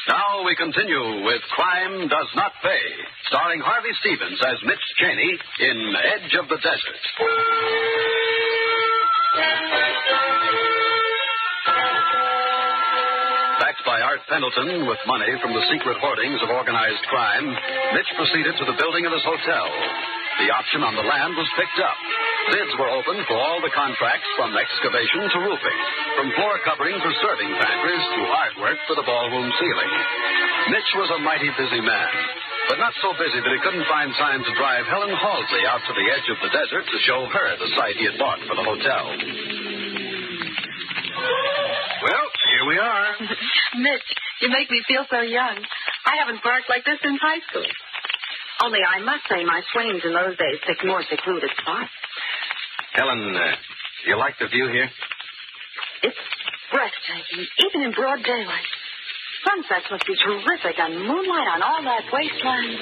Now we continue with Crime Does Not Pay, starring Harvey Stevens as Mitch Cheney in Edge of the Desert. Backed by Art Pendleton with money from the secret hoardings of organized crime, Mitch proceeded to the building of his hotel. The option on the land was picked up. Bids were opened for all the contracts from excavation to roofing, from floor covering for serving pantries to artwork for the ballroom ceiling. Mitch was a mighty busy man, but not so busy that he couldn't find time to drive Helen Halsey out to the edge of the desert to show her the site he had bought for the hotel. Well, here we are. Mitch, you make me feel so young. I haven't barked like this since high school. Only I must say my swains in those days picked more secluded spots. Helen, you like the view here? It's breathtaking, even in broad daylight. Sunsets must be terrific, and moonlight on all that wasteland.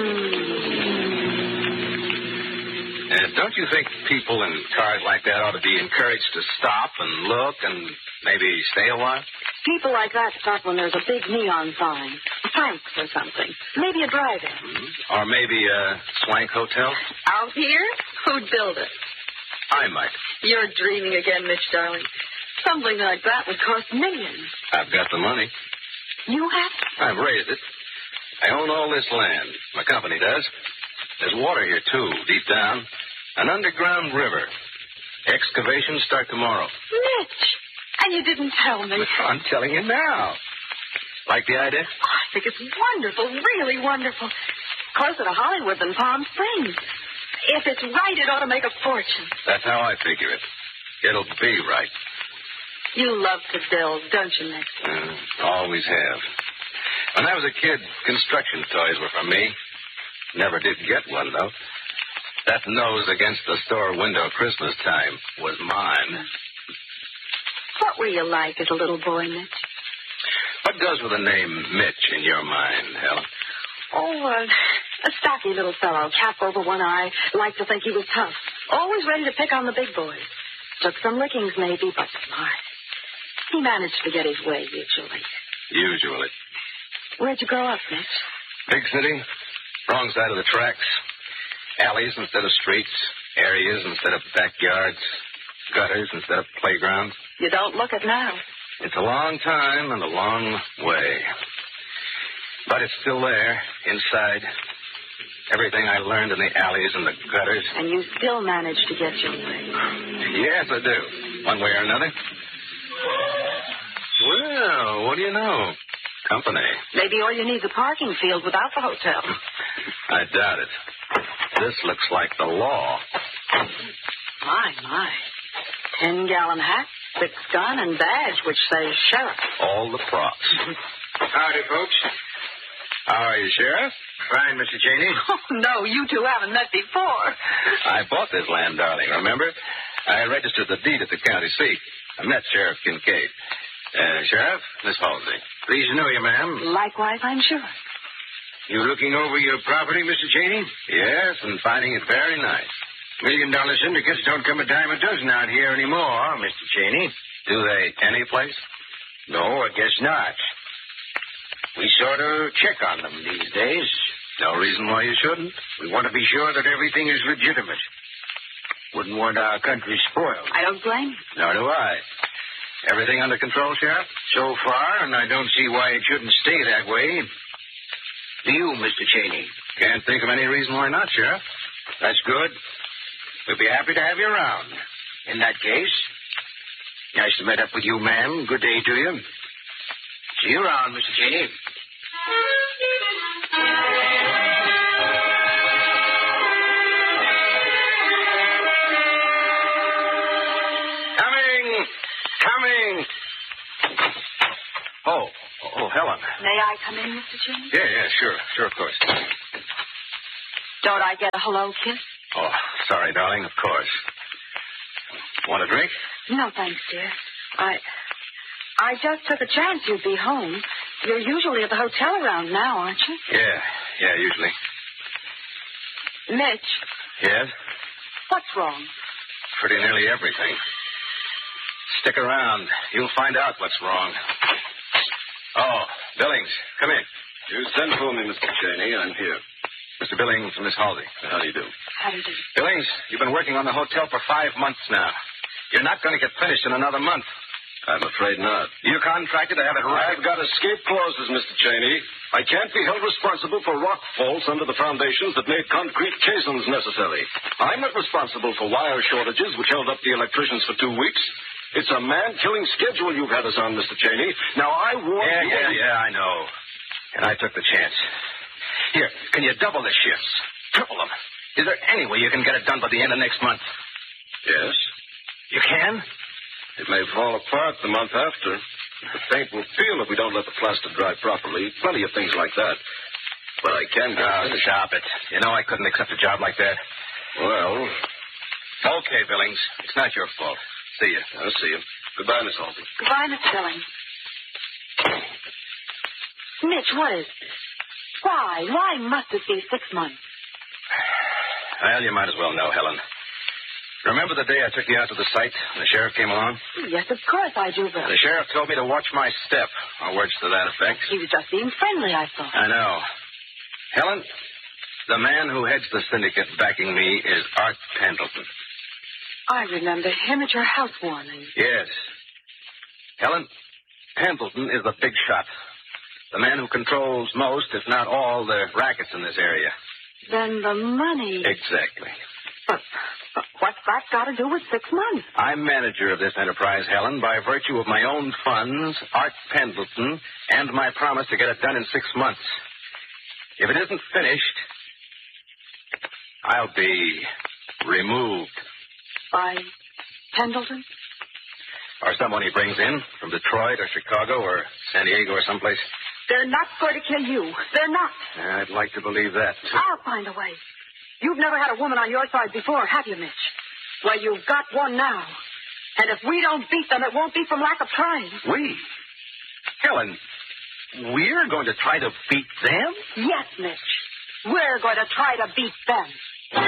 Don't you think people in cars like that ought to be encouraged to stop and look and maybe stay a while? People like that stop when there's a big neon sign, Frank's or something, maybe a drive-in. Mm-hmm. Or maybe a swank hotel? Out here? Who'd build it? I might. You're dreaming again, Mitch, darling. Something like that would cost millions. I've got the money. You have? I've raised it. I own all this land. My company does. There's water here, too, deep down. An underground river. Excavations start tomorrow. Mitch! And you didn't tell me. I'm telling you now. Like the idea? Oh, I think it's wonderful, really wonderful. Closer to Hollywood than Palm Springs. If it's right, it ought to make a fortune. That's how I figure it. It'll be right. You love to build, don't you, Mitch? Always have. When I was a kid, construction toys were for me. Never did get one, though. That nose against the store window Christmas time was mine. What were you like as a little boy, Mitch? What goes with the name Mitch in your mind, Helen? Oh, a stocky little fellow, cap over one eye, liked to think he was tough. Always ready to pick on the big boys. Took some lickings, maybe, but smart. He managed to get his way, usually. Usually. Where'd you grow up, Mitch? Big city. Wrong side of the tracks. Alleys instead of streets. Areas instead of backyards. Gutters instead of playgrounds. You don't look it now. It's a long time and a long way. But it's still there, inside. Everything I learned in the alleys and the gutters. And you still manage to get your way. Yes, I do. One way or another. Well, what do you know? Company. Maybe all you need is a parking field without the hotel. I doubt it. This looks like the law. My. 10-gallon hat, fixed gun, and badge which says sheriff. All the props. Howdy, folks. How are you, Sheriff? Fine, Mr. Cheney. Oh, no, you two haven't met before. I bought this land, darling, remember? I registered the deed at the county seat. I met Sheriff Kincaid. Sheriff, Miss Halsey. Pleased to know you, ma'am. Likewise, I'm sure. You looking over your property, Mr. Cheney? Yes, and finding it very nice. $1 million syndicates don't come a dime a dozen out here anymore, Mr. Cheney. Do they any place? No, I guess not. We sort of check on them these days. No reason why you shouldn't. We want to be sure that everything is legitimate. Wouldn't want our country spoiled. I don't blame you. Nor do I. Everything under control, Sheriff? So far, and I don't see why it shouldn't stay that way. Do you, Mr. Cheney? Can't think of any reason why not, Sheriff. That's good. We'll be happy to have you around. In that case, nice to meet up with you, ma'am. Good day to you. See you around, Mr. Cheney. Coming. Oh, Helen. May I come in, Mr. Cheney? Yeah, sure, of course. Don't I get a hello kiss? Oh, sorry, darling, of course. Want a drink? No, thanks, dear. I just took a chance you'd be home. You're usually at the hotel around now, aren't you? Yeah, usually. Mitch. Yes? What's wrong? Pretty nearly everything. Stick around. You'll find out what's wrong. Oh, Billings, come in. You sent for me, Mr. Cheney. I'm here. Mr. Billings and Miss Halsey. How do you do? How do you do? Billings, you've been working on the hotel for 5 months now. You're not going to get finished in another month. I'm afraid not. You contracted to have it right. I've got escape clauses, Mr. Cheney. I can't be held responsible for rock faults under the foundations that made concrete caissons necessary. I'm not responsible for wire shortages which held up the electricians for 2 weeks. It's a man-killing schedule you've had us on, Mr. Cheney. Now, I warned you... Yeah, I know. And I took the chance. Here, can you double the shifts? Triple them? Is there any way you can get it done by the end of next month? Yes. You can? It may fall apart the month after. The paint will peel if we don't let the plaster dry properly. Plenty of things like that. But I can get it finished. Stop it. You know I couldn't accept a job like that. Well... Okay, Billings. It's not your fault. See you. I'll see you. Goodbye, Miss Halsey. Goodbye, Miss Billings. Mitch, what is this? Why? Why must it be 6 months? Well, you might as well know, Helen. Remember the day I took you out to the site and the sheriff came along? Yes, of course I do, Bill. The sheriff told me to watch my step, or words to that effect. He was just being friendly, I thought. I know. Helen, the man who heads the syndicate backing me is Art Pendleton. I remember him at your housewarming. Yes. Helen, Pendleton is the big shot. The man who controls most, if not all, the rackets in this area. Then the money... Exactly. But what's that got to do with 6 months? I'm manager of this enterprise, Helen, by virtue of my own funds, Art Pendleton, and my promise to get it done in 6 months. If it isn't finished, I'll be removed. By Pendleton? Or someone he brings in from Detroit or Chicago or San Diego or someplace. They're not going to kill you. They're not. I'd like to believe that, too. I'll find a way. You've never had a woman on your side before, have you, Mitch? Well, you've got one now. And if we don't beat them, it won't be from lack of trying. We? Helen, we're going to try to beat them? Yes, Mitch. We're going to try to beat them.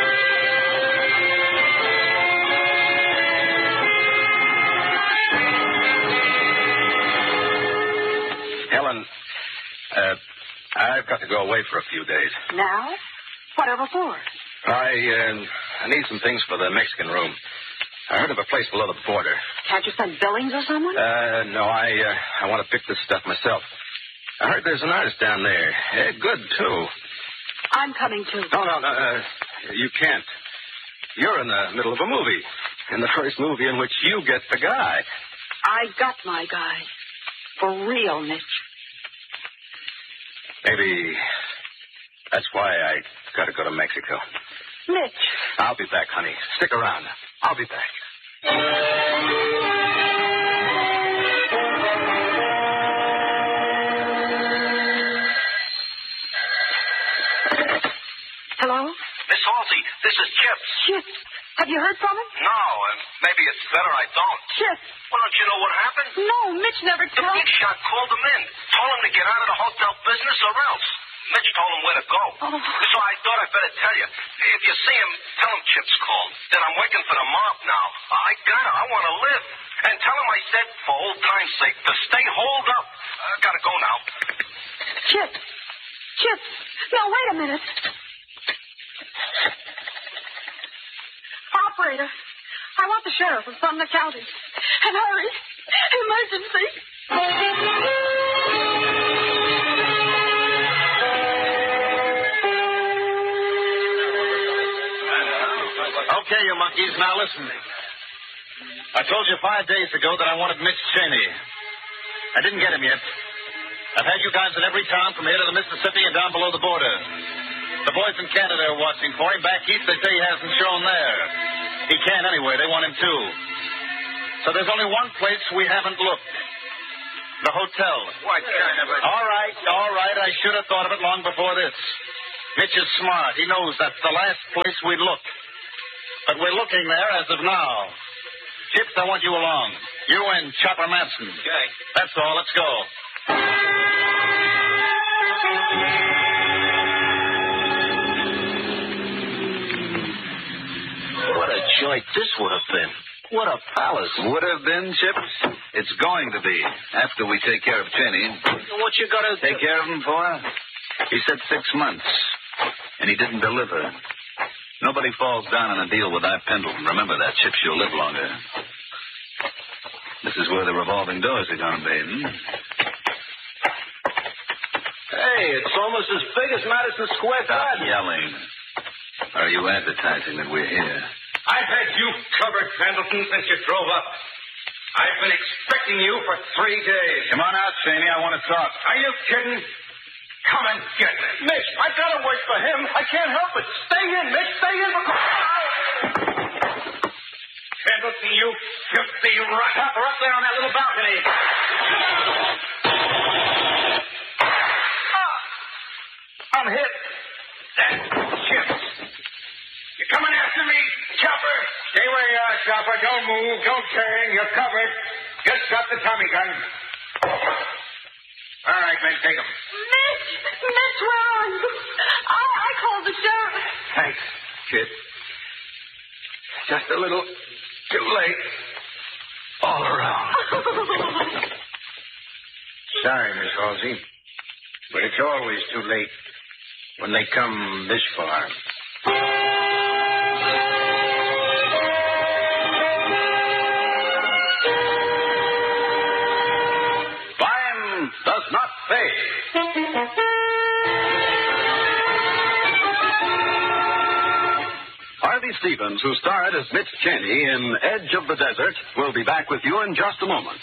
Helen, I've got to go away for a few days. Now? Whatever for? I need some things for the Mexican room. I heard of a place below the border. Can't you send Billings or someone? No, I want to pick this stuff myself. I heard there's an artist down there. Good, too. I'm coming, too. No, you can't. You're in the middle of a movie. In the first movie in which you get the guy. I got my guy. For real, Mitch. Maybe that's why I got to go to Mexico. Mitch. I'll be back, honey. Stick around. I'll be back. Hello? Miss Halsey, this is Chips. Chips. Have you heard from him? No, maybe it's better I don't. Chips. Well, don't you know what happened? No, Mitch never The told big shot called him in. Told him to get out of the hotel business or else. Mitch told him where to go. Oh. So I thought I'd better tell you. If you see him, tell him Chips called. That I'm working for the mob now. I got him. I want to live. And tell him I said, for old time's sake, to stay holed up. I gotta go now. Chips. Chips. Now, wait a minute. Operator, I want the sheriff of Sumner County. And hurry. Emergency. Okay, you monkeys, now listen. I told you 5 days ago that I wanted Mitch Cheney. I didn't get him yet. I've had you guys in every town from here to the Mississippi and down below the border. The boys in Canada are watching for him. Back east, they say he hasn't shown there. He can't anyway. They want him too. So there's only one place we haven't looked. The hotel. Why can't All right. I should have thought of it long before this. Mitch is smart. He knows that's the last place we'd look. But we're looking there as of now. Chips, I want you along. You and Chopper Manson. Okay. That's all. Let's go. What a joint this would have been. What a palace. Would have been, Chips. It's going to be after we take care of Cheney. What you got to Take care of him for? He said 6 months, and he didn't deliver. Nobody falls down on a deal with I. Pendleton. Remember that, Chips. You'll live longer. This is where the revolving doors are going to be. Hey, it's almost as big as Madison Square Stop Garden. yelling. Are you advertising that we're here? I've had you covered, Pendleton, since you drove up. I've been expecting you for 3 days. Come on out, Cheney. I want to talk. Are you kidding? Come and get me. Mitch, I gotta work for him. I can't help it. Stay in, Mitch. Stay in. Pendleton, you filthy rat. Pop her up there on that little balcony. I'm hit. That's Chips. You coming after me, Chopper? Stay where you are, Chopper. Don't move. Don't turn. You're covered. Just drop the Tommy gun. All right, men, take him. Mitch, where are you? I called the sheriff. Thanks, kid. Just a little too late. All around. Sorry, Miss Halsey. But it's always too late when they come this far. Crime does not pay. Harvey Stevens, who starred as Mitch Cheney in Edge of the Desert, will be back with you in just a moment.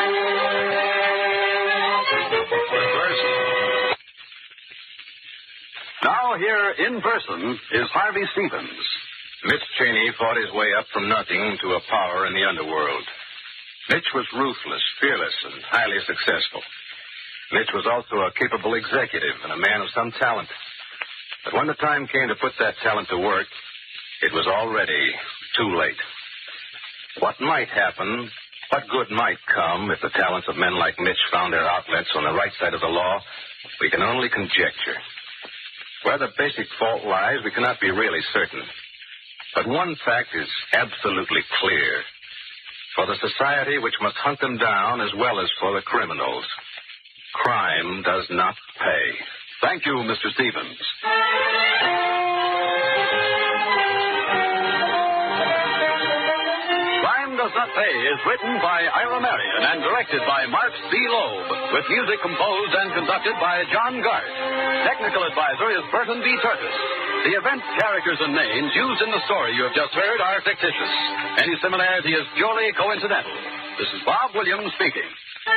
Now, here in person is Harvey Stevens. Mitch Cheney fought his way up from nothing to a power in the underworld. Mitch was ruthless, fearless, and highly successful. Mitch was also a capable executive and a man of some talent. But when the time came to put that talent to work, it was already too late. What might happen, what good might come if the talents of men like Mitch found their outlets on the right side of the law, we can only conjecture. Where the basic fault lies, we cannot be really certain. But one fact is absolutely clear. For the society which must hunt them down as well as for the criminals, crime does not pay. Thank you, Mr. Stevens. Crime Does Not Pay is written by Ira Marion and directed by Mark C. Loeb, with music composed and conducted by John Gart. Technical advisor is Burton B. Turtis. The events, characters, and names used in the story you have just heard are fictitious. Any similarity is purely coincidental. This is Bob Williams speaking.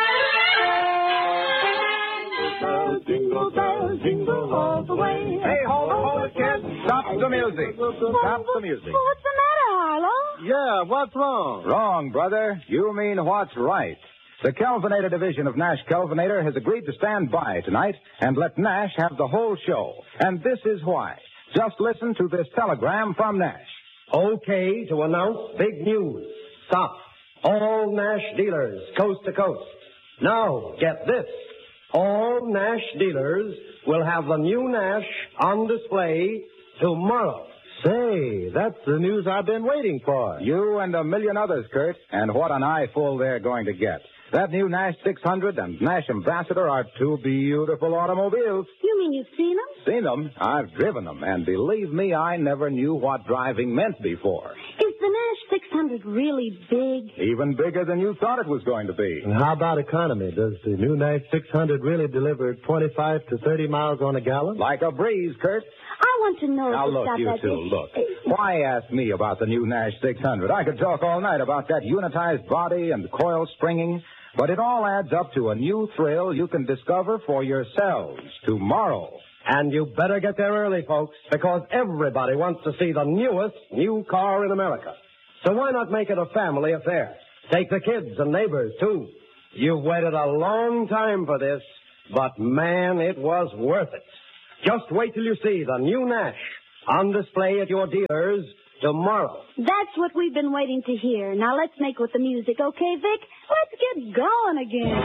Jingle bells, jingle all the way. Hey, hold it, kids. Stop the music. Stop the music. What's the matter, Harlow? Yeah, what's wrong? Wrong, brother. You mean what's right. The Kelvinator division of Nash Kelvinator has agreed to stand by tonight and let Nash have the whole show. And this is why. Just listen to this telegram from Nash. Okay to announce big news. Stop. All Nash dealers, coast to coast. Now, get this. All Nash dealers will have the new Nash on display tomorrow. Say, that's the news I've been waiting for. You and a million others, Kurt. And what an eyeful they're going to get. That new Nash 600 and Nash Ambassador are two beautiful automobiles. You mean you've seen them? Seen them? I've driven them. And believe me, I never knew what driving meant before. Is the Nash 600 really big? Even bigger than you thought it was going to be. And how about economy? Does the new Nash 600 really deliver 25 to 30 miles on a gallon? Like a breeze, Kurt. I want to know Now, if look, it's got you that two, big. look. Why ask me about the new Nash 600? I could talk all night about that unitized body and coil springing, but it all adds up to a new thrill you can discover for yourselves tomorrow. And you better get there early, folks, because everybody wants to see the newest new car in America. So why not make it a family affair? Take the kids and neighbors, too. You've waited a long time for this, but, man, it was worth it. Just wait till you see the new Nash on display at your dealers tomorrow. That's what we've been waiting to hear. Now let's make with the music, okay, Vic? Let's get going again.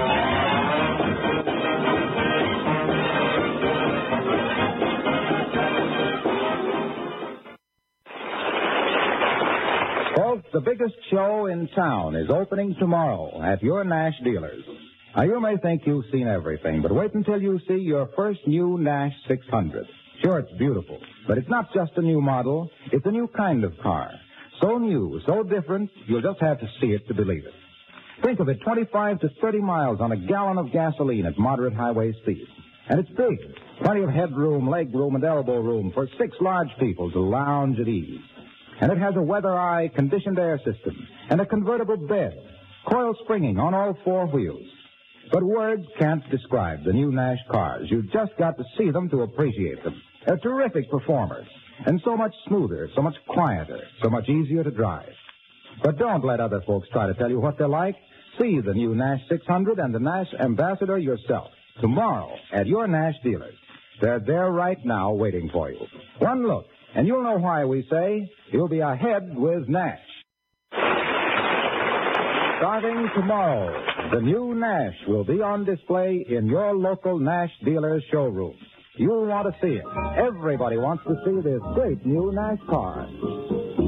Folks, the biggest show in town is opening tomorrow at your Nash dealers. Now, you may think you've seen everything, but wait until you see your first new Nash 600. Sure, it's beautiful, but it's not just a new model. It's a new kind of car. So new, so different, you'll just have to see it to believe it. Think of it, 25 to 30 miles on a gallon of gasoline at moderate highway speed. And it's big. Plenty of headroom, leg room, and elbow room for 6 large people to lounge at ease. And it has a weather eye conditioned air system and a convertible bed, coil springing on all 4 wheels. But words can't describe the new Nash cars. You've just got to see them to appreciate them. They're terrific performers, and so much smoother, so much quieter, so much easier to drive. But don't let other folks try to tell you what they're like. See the new Nash 600 and the Nash Ambassador yourself tomorrow at your Nash dealers. They're there right now waiting for you. One look, and you'll know why we say you'll be ahead with Nash. Starting tomorrow, the new Nash will be on display in your local Nash dealer's showroom. You'll want to see it. Everybody wants to see this great new Nash car.